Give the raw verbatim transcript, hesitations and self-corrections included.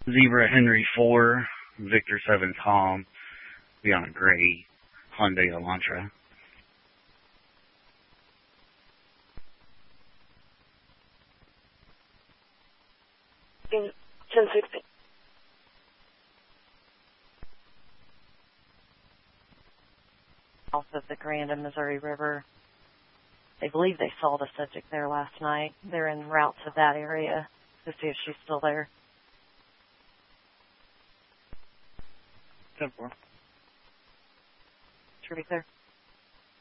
Zebra Henry four, Victor seven Tom, be on a gray Hyundai Elantra. ten sixty. Off of the Grand and Missouri River. They believe they saw the subject there last night. They're en route to that area to see if she's still there. ten four. Should be there.